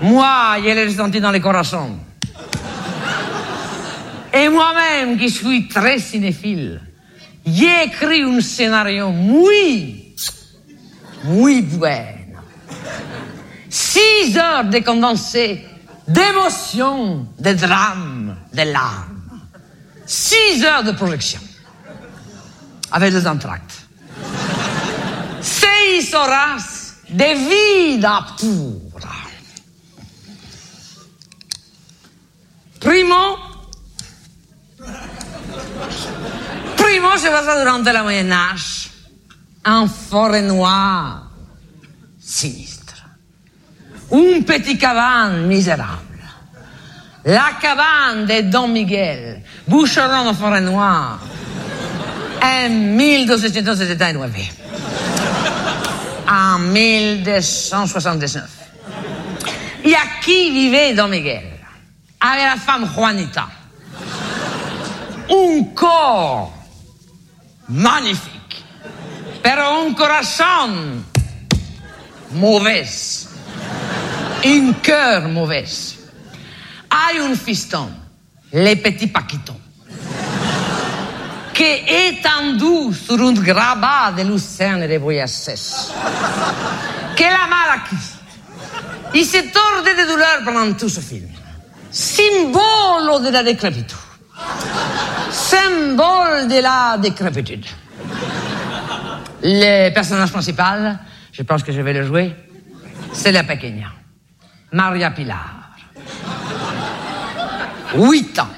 Moi, je l'ai ressenti dans les coraçons. Et moi-même, qui suis très cinéphile, j'ai écrit un scénario muy bueno. 6 heures de condensé, d'émotion, de drame, de larmes. 6 heures de projection. Avec des entractes. 6 horas de vida pura. Primo se passa durante la Moyen Âge en forêt noire, sinistre. Un petit cabane misérable. La cabane de Don Miguel, bûcheron en forêt noire, en 1279. En 1279. Et à qui vivait Don Miguel? Avec la femme Juanita. Un corps magnifique, pero un corazón mauvais, un cœur mauvais. Hay un fiston, le petit Paquito, qui est étendu sur un grabat de lucerne de Boyaces, que la mal acquis. Il se tordait de douleur pendant tout ce film. Symbole de la décrépitude. Symbole de la décrépitude. Le personnage principal, je pense que je vais le jouer, c'est la pequeña, Maria Pilar. 8 ans.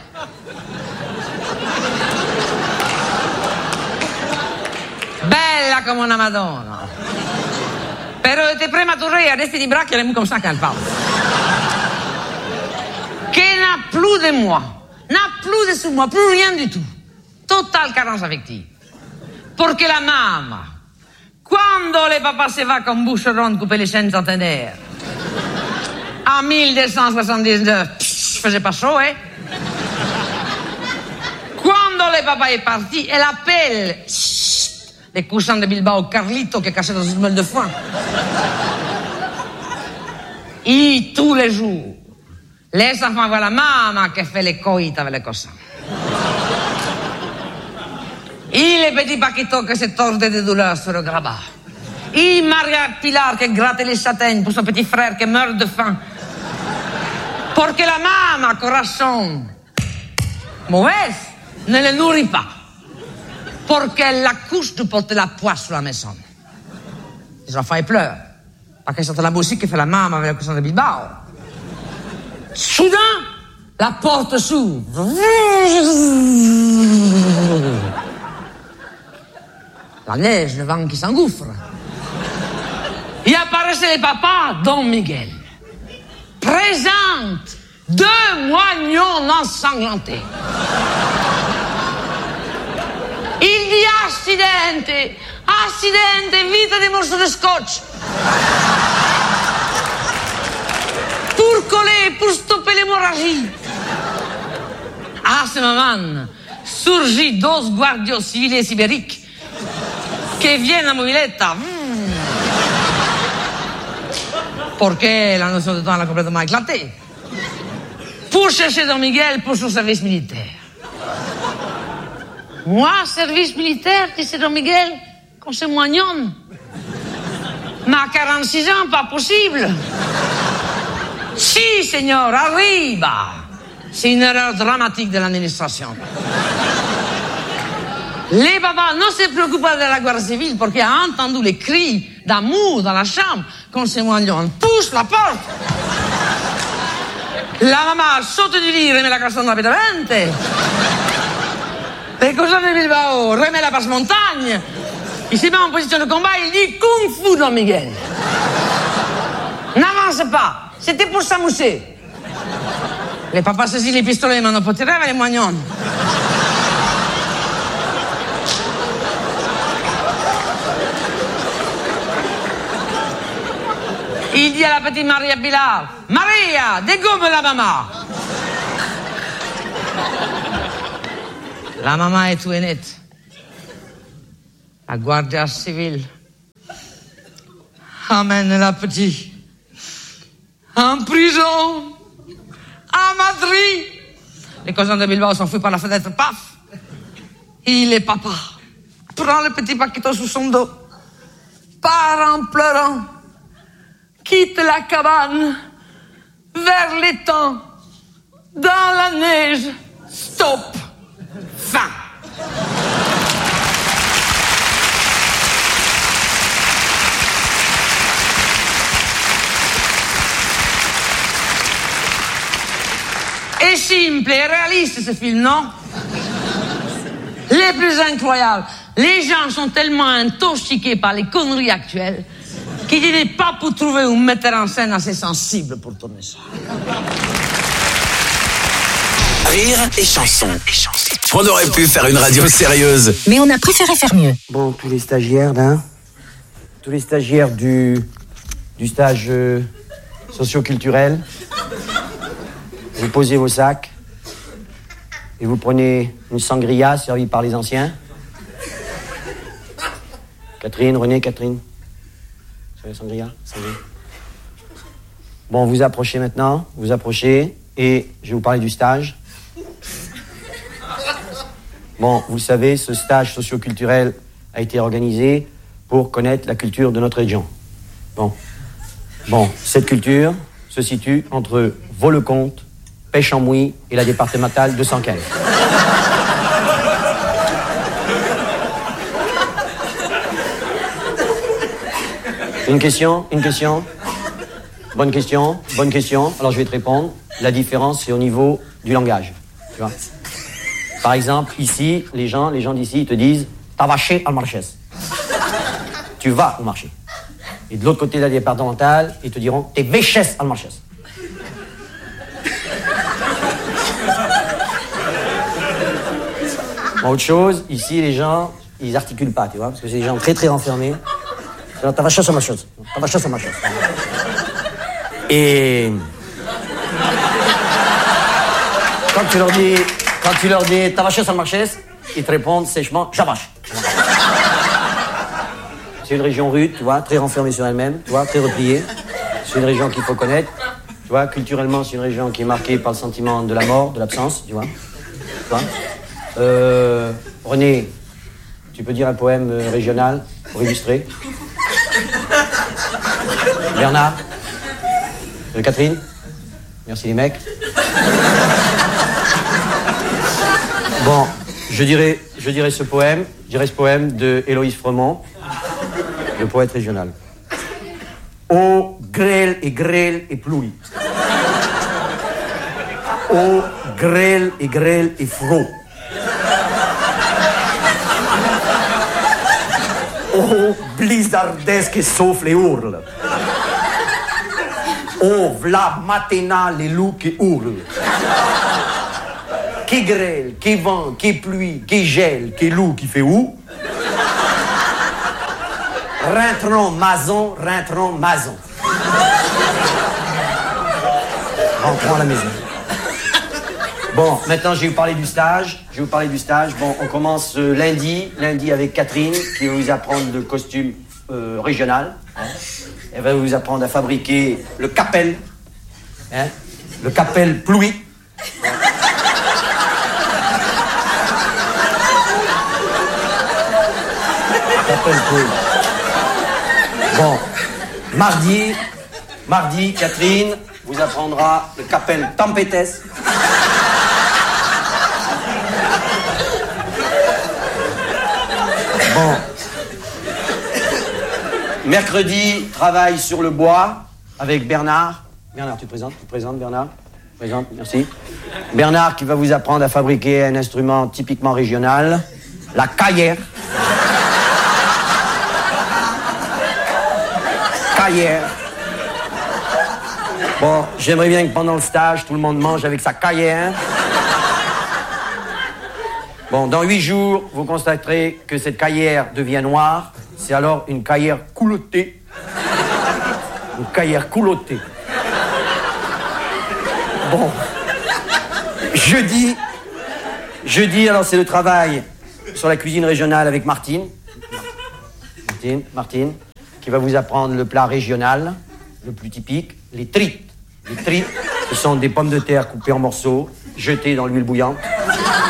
Bella come una Madonna. Però était prématurée, a rester di braccia, elle est comme ça quand elle parle. Qui n'a plus de moi, n'a plus de sous moi, plus rien du tout. Totale carence affective. Porque la mamma, quando le papa se va con bûcheron couper les chaînes centenaires, en 1279, faisait pas chaud, hein? Quando le papa est parti, elle appelle les coussins de Bilbao, Carlito, qui est caché dans une meule de foin. Et tous les jours, les enfants voient la maman qui fait les coïts avec les cossins. Et le petit Paquito qui se tordait de douleur sur le grabat. Et Maria Pilar qui grattait les châtaignes pour son petit frère qui meurt de faim. Pour que la maman, corazon mauvaise, ne le nourrit pas. Pour qu'elle l'accouche de porter la poisse sur la maison. Les enfants, ils pleurent. Parce que c'est la musique qui fait la maman avec le coussin de Bilbao. Soudain, la porte s'ouvre. La neige, le vent qui s'engouffre. Et apparaissait le papa, Don Miguel. Présente 2 moignons ensanglantés. Il dit accidente, vite des morceaux de scotch. Pour coller, pour stopper l'hémorragie. À ce moment, surgit 2 guardios civiles ibériques qui viennent à mobiletta. Porque la notion de temps a complètement éclaté. Pour chercher Don Miguel pour son service militaire. Moi, service militaire, disait Don Miguel, quand c'est moignon. Mais à 46 ans, pas possible. Si, señor, arriba. C'est une erreur dramatique de l'administration. Les papas ne se préoccupent pas de la guerre civile parce qu'il a entendu les cris d'amour dans la chambre quand ces moignons poussent la porte. La maman saute du lit, remet la cassonne rapidamente. Le cousin de Bilbao remet la passe-montagne. Il se met en position de combat, il dit Kung Fu, Don Miguel. N'avance pas, c'était pour s'amuser. Les papas saisissent les pistolets, mais on peut tirer avec les moignons. Il dit à la petite Maria Pilar, Maria, dégomme la maman. La maman est tout nette. La guardia civile amène la petite en prison, à Madrid. Les cousins de Bilbao s'enfuient par la fenêtre, paf. Il est papa. Prend le petit Paquito sous son dos, part en pleurant, quitte la cabane, vers l'étang, dans la neige, stop, fin. Est simple et réaliste ce film, non? Les plus incroyables. Les gens sont tellement intoxiqués par les conneries actuelles qu'il n'est pas pour trouver un metteur en scène assez sensible pour tourner ça. Rire et chanson. On aurait pu faire une radio sérieuse. Mais on a préféré faire mieux. Bon, tous les stagiaires du stage socio-culturel, vous posez vos sacs et vous prenez une sangria servie par les anciens. Catherine, René, Catherine. Vous savez, sangria. Bon, vous approchez maintenant, et je vais vous parler du stage. Bon, vous le savez, ce stage socio-culturel a été organisé pour connaître la culture de notre région. Bon, cette culture se situe entre Vaux-le-Comte, Pêche-en-Mouille et la départementale 215. Une question. Bonne question. Alors je vais te répondre. La différence, c'est au niveau du langage. Tu vois. Par exemple, ici, les gens d'ici, ils te disent « T'as vaché al marché ». Tu vas au marché. Et de l'autre côté de la départementale, ils te diront « T'es véchesse al marché ». Bon, autre chose, ici, les gens, ils articulent pas, tu vois, parce que c'est des gens très très renfermés. T'as vaché al marché. Et quand tu leur dis t'as vaché al marché, ils te répondent sèchement j'avache. C'est une région rude, tu vois, très renfermée sur elle-même, tu vois, très repliée. C'est une région qu'il faut connaître. Tu vois, culturellement, c'est une région qui est marquée par le sentiment de la mort, de l'absence, tu vois. René, tu peux dire un poème régional pour illustrer? Bernard? Catherine? Merci les mecs. Bon, je dirais ce poème de Héloïse Fremont, le poète régional. Ô grêle et pluie. Ô grêle et froid. Ô blizzardesque souffle et hurle. Ô v'là matinal les loups qui hurlent. Qui grêle, qui vent, qui pluie, qui gèle, qui loup qui fait où? Rentrons maison. Rentrons à la maison. Bon, maintenant je vais vous parler du stage. Bon, on commence lundi avec Catherine qui va vous apprendre le costume régional. Elle va vous apprendre à fabriquer le capel. Le capel pluie. Bon, mardi, Catherine vous apprendra le capel Tempetes. Bon. Mercredi, travail sur le bois avec Bernard. Bernard, tu te présentes, Bernard? Présente, merci. Bernard qui va vous apprendre à fabriquer un instrument typiquement régional, la caillère. Bon, j'aimerais bien que pendant le stage, tout le monde mange avec sa caillère. Bon, dans 8 jours, vous constaterez que cette caillère devient noire. C'est alors une caillère coulottée. Une caillère coulottée. Bon. Jeudi, alors c'est le travail sur la cuisine régionale avec Martine, qui va vous apprendre le plat régional, le plus typique, les trites. Les tripes, ce sont des pommes de terre coupées en morceaux, jetées dans l'huile bouillante.